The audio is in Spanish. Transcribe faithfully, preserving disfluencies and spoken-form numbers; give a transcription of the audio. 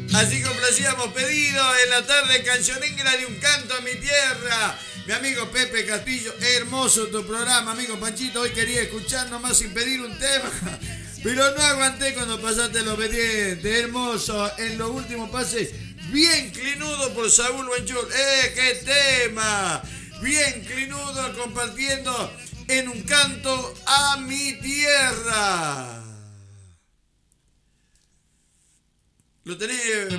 Así complacíamos pedidos en la tarde cancionera de Un Canto a mi Tierra. Mi amigo Pepe Castillo, hermoso tu programa, amigo Panchito. Hoy quería escuchar nomás sin pedir un tema, pero no aguanté cuando pasaste el obediente. Hermoso, en los últimos pases, bien clinudo por Saúl Buenchul. ¡Eh, qué tema! Bien clinudo compartiendo en Un Canto a mi Tierra. ¿Lo tenés